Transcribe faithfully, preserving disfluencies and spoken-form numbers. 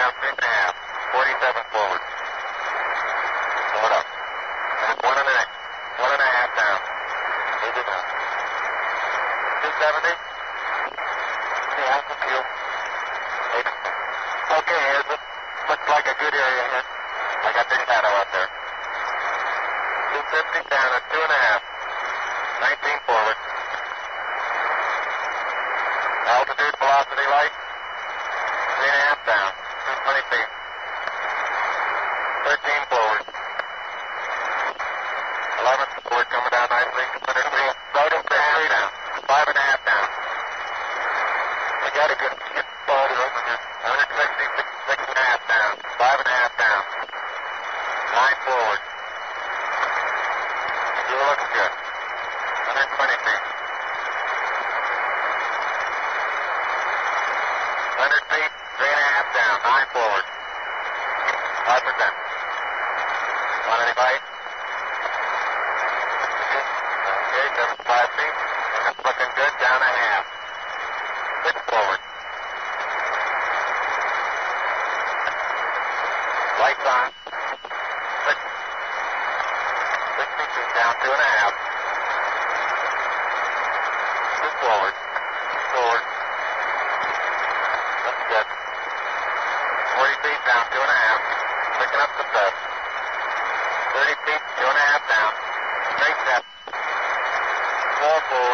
down three and a half. forty-seven forward. Slow it up. And one and a half. One and a half down. eighty-nine. two seventy. Yeah, that's you. eighty-nine. Okay, here's it. Looks like a good area here. I got big shadow out there. two fifty down at two and a half. nineteen forward. Altitude, velocity, light. Three and a half down. two twenty feet. thirteen forward. eleven forward, coming down nicely. twenty-three. Right up there, three down. Five and a half down. We got a good ball over here. one sixty, six, six and a half down. Five and a half down. Nine forward. You're looking good. one twenty feet. one hundred feet, three and a half down, nine forward. five percent. one eighty-five. Okay, seventy-five feet. That's looking good, down a half. Six forward. Lights on. Six. sixty feet down, two and a half. Two forward. Forward. That's good. forty feet down, two and a half. Picking up the thrust. thirty feet, two and a half down. Straight step. Four forward.